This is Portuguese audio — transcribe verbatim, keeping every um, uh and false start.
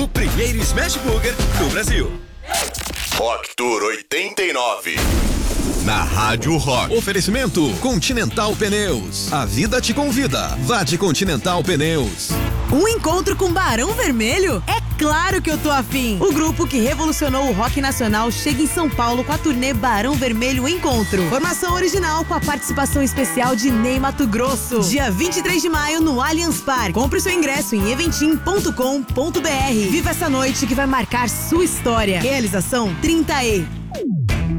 o primeiro Smash Burger do Brasil. Rock Tour oitenta e nove. Na Rádio Rock. Oferecimento Continental Pneus. A vida te convida. Vá de Continental Pneus. Um encontro com Barão Vermelho? É claro que eu tô afim! O grupo que revolucionou o rock nacional chega em São Paulo com a turnê Barão Vermelho Encontro. Formação original com a participação especial de Ney Matogrosso. Dia vinte e três de maio no Allianz Parque. Compre seu ingresso em eventim ponto com ponto br. Viva essa noite que vai marcar sua história. Realização trinta E.